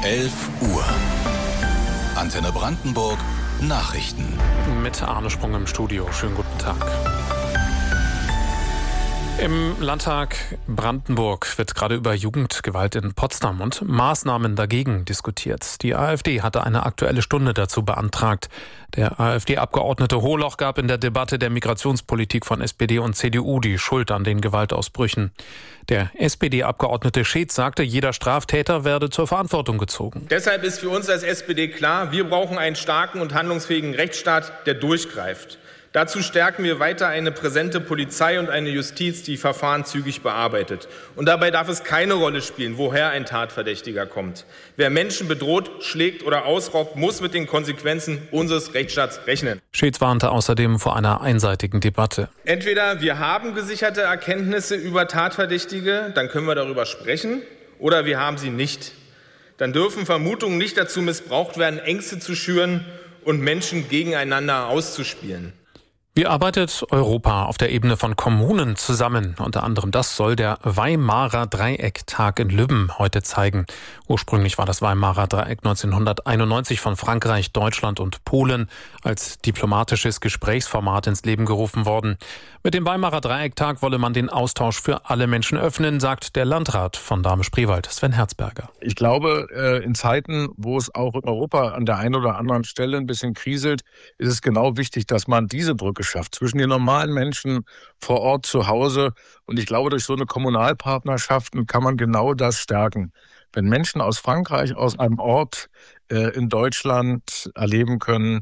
11 Uhr. Antenne Brandenburg Nachrichten. Mit Arne Sprung im Studio. Schönen guten Tag. Im Landtag Brandenburg wird gerade über Jugendgewalt in Potsdam und Maßnahmen dagegen diskutiert. Die AfD hatte eine Aktuelle Stunde dazu beantragt. Der AfD-Abgeordnete Hohloch gab in der Debatte der Migrationspolitik von SPD und CDU die Schuld an den Gewaltausbrüchen. Der SPD-Abgeordnete Schetz sagte, jeder Straftäter werde zur Verantwortung gezogen. Deshalb ist für uns als SPD klar, wir brauchen einen starken und handlungsfähigen Rechtsstaat, der durchgreift. Dazu stärken wir weiter eine präsente Polizei und eine Justiz, die Verfahren zügig bearbeitet. Und dabei darf es keine Rolle spielen, woher ein Tatverdächtiger kommt. Wer Menschen bedroht, schlägt oder ausraubt, muss mit den Konsequenzen unseres Rechtsstaats rechnen. Schetz warnte außerdem vor einer einseitigen Debatte. Entweder wir haben gesicherte Erkenntnisse über Tatverdächtige, dann können wir darüber sprechen, oder wir haben sie nicht. Dann dürfen Vermutungen nicht dazu missbraucht werden, Ängste zu schüren und Menschen gegeneinander auszuspielen. Wie arbeitet Europa auf der Ebene von Kommunen zusammen? Unter anderem das soll der Weimarer Dreiecktag in Lübben heute zeigen. Ursprünglich war das Weimarer Dreieck 1991 von Frankreich, Deutschland und Polen als diplomatisches Gesprächsformat ins Leben gerufen worden. Mit dem Weimarer Dreiecktag wolle man den Austausch für alle Menschen öffnen, sagt der Landrat von Dahme-Spreewald, Sven Herzberger. Ich glaube, in Zeiten, wo es auch in Europa an der einen oder anderen Stelle ein bisschen kriselt, ist es genau wichtig, dass man diese Brücke schafft zwischen den normalen Menschen vor Ort zu Hause. Und ich glaube, durch so eine Kommunalpartnerschaften kann man genau das stärken. Wenn Menschen aus Frankreich, aus einem Ort in Deutschland erleben können,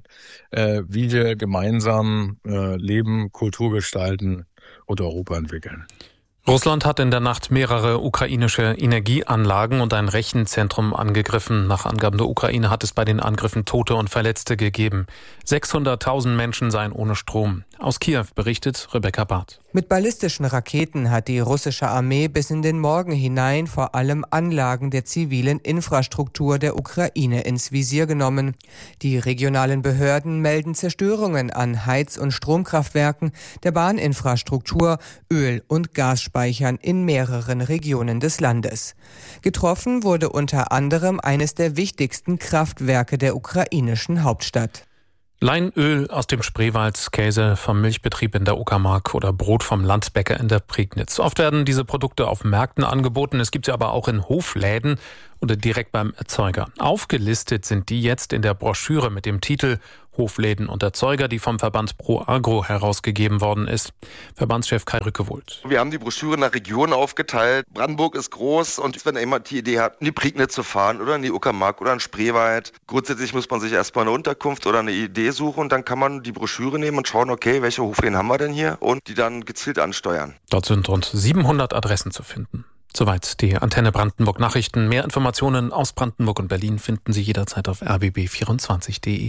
wie wir gemeinsam leben, Kultur gestalten und Europa entwickeln. Russland hat in der Nacht mehrere ukrainische Energieanlagen und ein Rechenzentrum angegriffen. Nach Angaben der Ukraine hat es bei den Angriffen Tote und Verletzte gegeben. 600.000 Menschen seien ohne Strom. Aus Kiew berichtet Rebecca Barth. Mit ballistischen Raketen hat die russische Armee bis in den Morgen hinein vor allem Anlagen der zivilen Infrastruktur der Ukraine ins Visier genommen. Die regionalen Behörden melden Zerstörungen an Heiz- und Stromkraftwerken, der Bahninfrastruktur, Öl- und Gasspeichern in mehreren Regionen des Landes. Getroffen wurde unter anderem eines der wichtigsten Kraftwerke der ukrainischen Hauptstadt. Leinöl aus dem Spreewald, Käse vom Milchbetrieb in der Uckermark oder Brot vom Landbäcker in der Prignitz. Oft werden diese Produkte auf Märkten angeboten, es gibt sie aber auch in Hofläden oder direkt beim Erzeuger. Aufgelistet sind die jetzt in der Broschüre mit dem Titel Hofläden und Erzeuger, die vom Verband Pro Agro herausgegeben worden ist. Verbandschef Kai Rückewohlt. Wir haben die Broschüre nach Regionen aufgeteilt. Brandenburg ist groß und wenn jemand die Idee hat, in die Prignitz zu fahren oder in die Uckermark oder in Spreewald, grundsätzlich muss man sich erstmal eine Unterkunft oder eine Idee suchen und dann kann man die Broschüre nehmen und schauen, okay, welche Hofläden haben wir denn hier und die dann gezielt ansteuern. Dort sind rund 700 Adressen zu finden. Soweit die Antenne Brandenburg Nachrichten. Mehr Informationen aus Brandenburg und Berlin finden Sie jederzeit auf rbb24.de.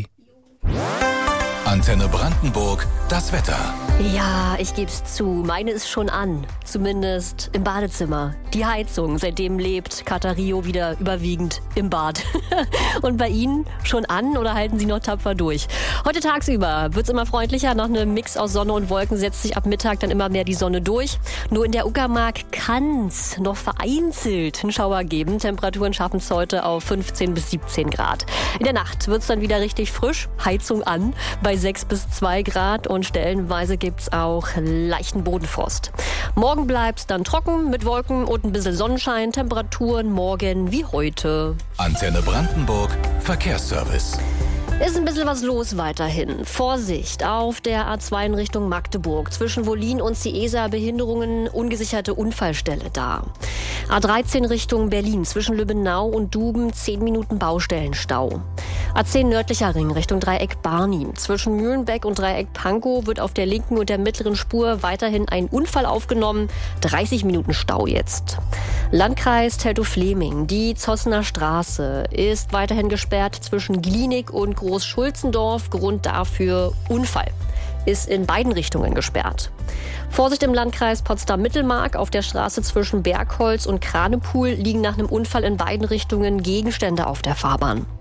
Antenne Brandenburg, das Wetter. Ja, ich geb's zu, meine ist schon an. Zumindest im Badezimmer. Die Heizung, seitdem lebt Katario wieder überwiegend im Bad. Und bei Ihnen schon an oder halten Sie noch tapfer durch? Heute tagsüber wird's immer freundlicher. Nach einem Mix aus Sonne und Wolken setzt sich ab Mittag dann immer mehr die Sonne durch. Nur in der Uckermark kann's noch vereinzelt einen Schauer geben. Temperaturen schaffen es heute auf 15 bis 17 Grad. In der Nacht wird's dann wieder richtig frisch. Heizung an bei 6 bis 2 Grad und stellenweise gibt's auch leichten Bodenfrost. Morgen bleibt's dann trocken mit Wolken und ein bisschen Sonnenschein. Temperaturen morgen wie heute. Antenne Brandenburg, Verkehrsservice. Ist ein bisschen was los weiterhin. Vorsicht auf der A2 in Richtung Magdeburg. Zwischen Wollin und Ciesa Behinderungen, ungesicherte Unfallstelle da. A13 Richtung Berlin. Zwischen Lübbenau und Duben 10 Minuten Baustellenstau. A10 nördlicher Ring Richtung Dreieck Barnim. Zwischen Mühlenbeck und Dreieck Pankow wird auf der linken und der mittleren Spur weiterhin ein Unfall aufgenommen. 30 Minuten Stau jetzt. Landkreis Teltow-Fleming. Die Zossener Straße ist weiterhin gesperrt zwischen Glienig und Groß-Schulzendorf. Grund dafür Unfall. Ist in beiden Richtungen gesperrt. Vorsicht im Landkreis Potsdam-Mittelmark. Auf der Straße zwischen Bergholz und Kranepool liegen nach einem Unfall in beiden Richtungen Gegenstände auf der Fahrbahn.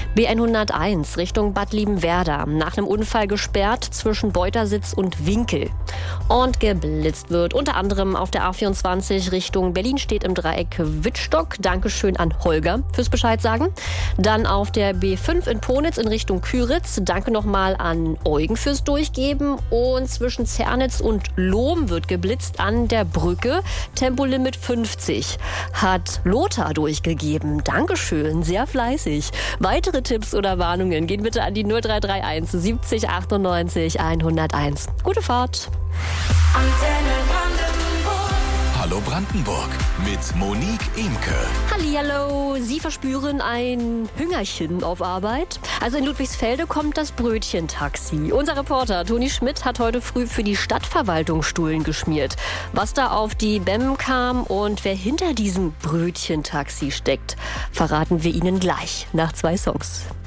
B101 Richtung Bad Liebenwerda. Nach einem Unfall gesperrt zwischen Beutersitz und Winkel. Und geblitzt wird unter anderem auf der A24 Richtung Berlin, steht im Dreieck Wittstock. Dankeschön an Holger fürs Bescheid sagen. Dann auf der B5 in Ponitz in Richtung Küritz. Danke nochmal an Eugen fürs Durchgeben. Und zwischen Zernitz und Lohm wird geblitzt an der Brücke. Tempolimit 50 hat Lothar durchgegeben. Dankeschön, sehr fleißig. Weitere Tipps oder Warnungen gehen bitte an die 0331 70 98 101. Gute Fahrt. Hallo Brandenburg mit Monique Imke. Hallihallo, Sie verspüren ein Hüngerchen auf Arbeit? Also in Ludwigsfelde kommt das Brötchentaxi. Unser Reporter Toni Schmidt hat heute früh für die Stadtverwaltung Stullen geschmiert. Was da auf die BEM kam und wer hinter diesem Brötchentaxi steckt, verraten wir Ihnen gleich nach 2 Songs.